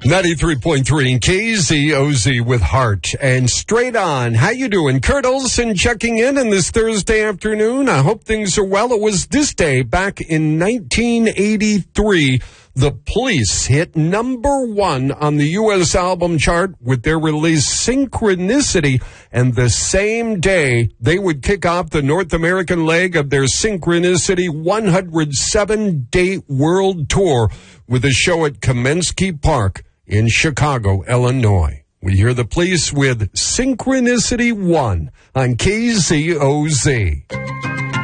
93.3 KZOZ with Heart and Straight On. How you doing? Kurt Olson checking in on this Thursday afternoon. I hope things are well. It was this day back in 1983. The Police hit number 1 on the U.S. album chart with their release Synchronicity, and the same day they would kick off the North American leg of their Synchronicity 107-date world tour with a show at Kaminsky Park in Chicago, Illinois. We hear the Police with Synchronicity 1 on KZOZ.